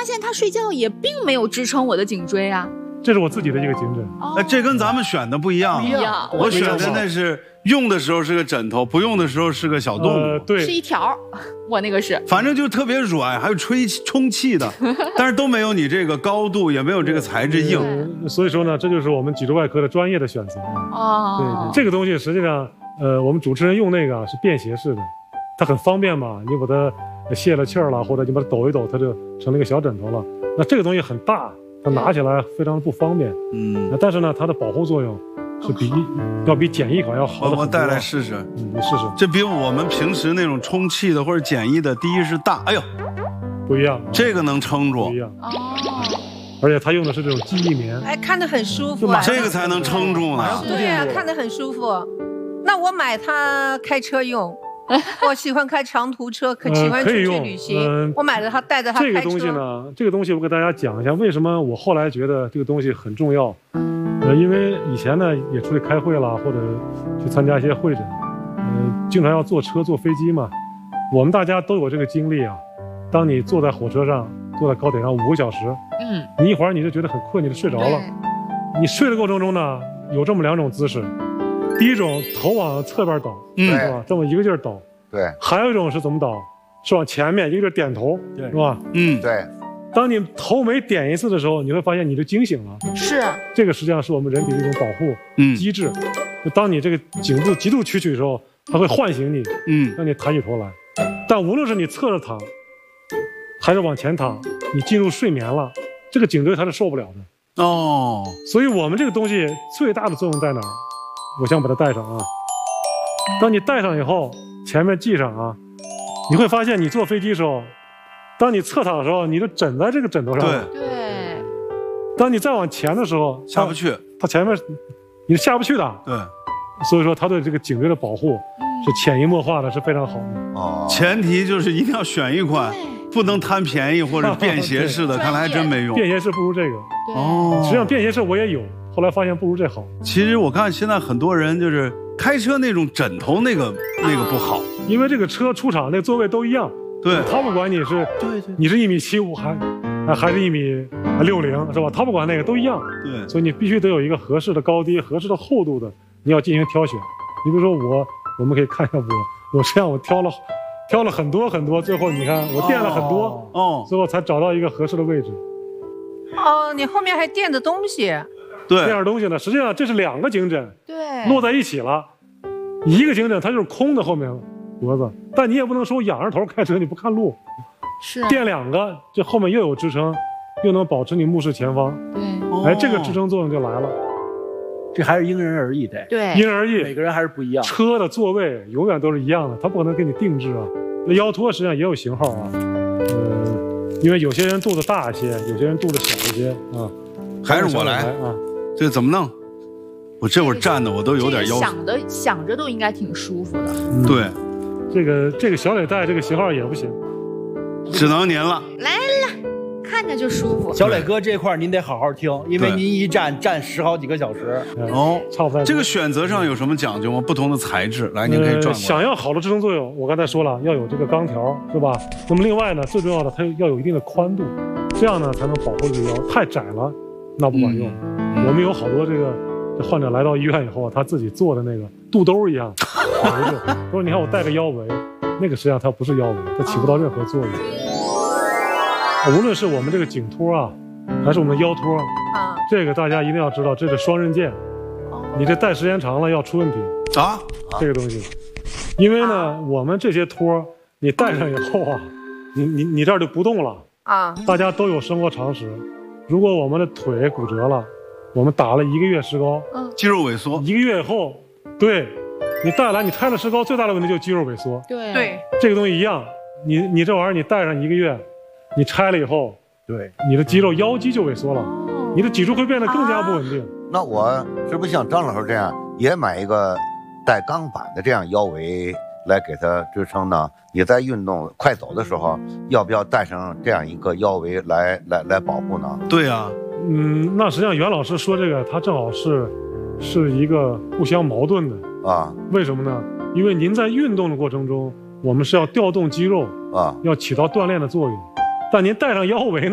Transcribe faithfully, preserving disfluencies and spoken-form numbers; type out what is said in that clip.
现它睡觉也并没有支撑我的颈椎啊。 这是我自己的一个颈枕。 哎、哦，这跟咱们选的不一样。 不一样， 我选的那是用的时候是个枕头，不用的时候是个小动物。 呃、对， 是一条。我那个是， 反正就特别软，还有吹充气的，但是都没有你这个高度，也没有这个材质硬。 呃、所以说呢，这就是我们脊柱外科的专业的选择。 哦， 对对，这个东西实际上，呃，我们主持人用那个是便携式的，它很方便嘛，你把它泄了气儿了，或者你把它抖一抖，它就成了一个小枕头了。那这个东西很大。它拿起来非常不方便，嗯，但是呢，它的保护作用是比、哦、要比简易款要好的很多。 我带来试试， 嗯，你试试。 这比我们平时那种充气的或者简易的，第一是大，哎呦， 不一样， 这个能撑住， 不一样。哦，而且它用的是这种记忆棉， 哎，看着很舒服、啊， 这个才能撑住呢。 对啊，看着很舒服。那我买它开车用。我喜欢开长途车，可喜欢出去旅行。呃、 我买了它，带着它开车。 这个东西呢，这个东西我给大家讲一下，为什么我后来觉得这个东西很重要。呃，因为以前呢也出去开会啦，或者去参加一些会诊，呃，经常要坐车、坐飞机嘛。我们大家都有这个经历啊。当你坐在火车上、坐在高铁上五个小时，嗯，你一会儿你就觉得很困，你就睡着了。你睡的过程中呢，有这么两种姿势。第一种头往侧边倒，嗯，是吧？这么一个劲儿倒， 对。 还有一种是怎么倒？是往前面一个劲儿点头，是吧？ 嗯， 对。 当你头每点一次的时候，你会发现你就惊醒了。 是。 这个实际上是我们人体的一种保护机制。嗯、就当你这个颈部极度屈曲的时候，它会唤醒你，嗯，让你抬起头来。但无论是你侧着躺，还是往前躺，你进入睡眠了，这个颈椎它是受不了的。 哦。 所以我们这个东西最大的作用在哪儿？我想把它戴上啊。当你戴上以后，前面系上啊，你会发现你坐飞机的时候，当你侧躺的时候，你就枕在这个枕头上。 对。 对。 当你再往前的时候， 下不去， 它前面你是下不去的。 对。 所以说，它对这个颈椎的保护是潜移默化的，是非常好的。 哦。前提就是一定要选一款，不能贪便宜或者便携式的，看来还真没用。 便携式不如这个。 哦。 实际上便携式我也有。后来发现不如这好。 其实我看现在很多人就是开车那种枕头那个那个不好， 因为这个车出厂那座位都一样。 对， 他不管你是对对， 你是一米七五还还是一米六零是吧？他不管那个都一样。 对， 所以你必须得有一个合适的高低、合适的厚度的，你要进行挑选。你比如说我，我们可以看一下我，我这样我挑了挑了很多很多，最后你看我垫了很多，哦，最后才找到一个合适的位置。 哦，你后面还垫着东西。 对， 这样东西呢，实际上这是两个颈枕， 对， 摞在一起了，一个颈枕它就是空的后面脖子，但你也不能说仰着头开车你不看路， 是垫两个，这后面又有支撑，又能保持你目视前方， 对， 哎，这个支撑作用就来了。 这还是因人而异的， 对， 因人而异， 每个人还是不一样。 车的座位永远都是一样的，它不可能给你定制啊。那腰托实际上也有型号啊，呃，因为有些人肚子大一些，有些人肚子小一些啊。 还是我来啊。这怎么弄？我这会儿站的我都有点腰。 想的想着都应该挺舒服的。 嗯、对， 这个这个小磊带这个型号也不行， 只能您了。 来了，看着就舒服。 小磊哥这块您得好好听，因为您一站站十好几个小时。 哦， 差不多。 这个选择上有什么讲究吗？不同的材质，来您可以转过来、呃。 想要好的支撑作用，我刚才说了要有这个钢条，是吧？那么另外呢，最重要的它要有一定的宽度，这样呢才能保护这个腰。太窄了。那不管用，嗯、我们有好多这个这患者来到医院以后，他自己做的那个肚兜一样围着，他说：“你看我带个腰围，那个实际上它不是腰围，它起不到任何作用。无论是我们这个颈托啊，还是我们的腰托，啊，这个大家一定要知道，这是双刃剑。你这戴时间长了要出问题啊， 这个东西，因为呢，我们这些托你戴上以后啊，你你你这儿就不动了啊。大家都有生活常识。”如果我们的腿骨折了，我们打了一个月石膏， 嗯，肌肉萎缩， 一个月以后，对，你带来你拆了石膏，最大的问题就是肌肉萎缩。 对对， 这个东西一样，你你这玩意儿你带上一个月，你拆了以后， 对， 你的肌肉腰肌就萎缩了，哦、你的脊柱会变得更加不稳定。啊、 那我是不是像张老师这样，也买一个带钢板的这样腰围来给它支撑呢？你在运动快走的时候，要不要带上这样一个腰围来来来保护呢？ 对呀、啊， 嗯，那实际上袁老师说这个，他正好是是一个不相矛盾的啊。为什么呢？因为您在运动的过程中，我们是要调动肌肉啊，要起到锻炼的作用，但您带上腰围呢？